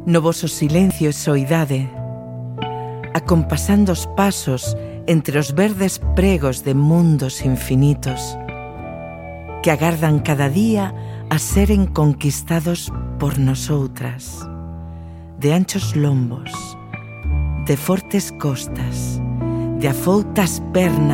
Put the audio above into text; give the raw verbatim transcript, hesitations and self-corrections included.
No voso silencio e soidade, acompasando os pasos entre os verdes pregos de mundos infinitos que agardan cada día a seren conquistados por nosoutras, de anchos lombos, de fortes costas, de afoutas pernas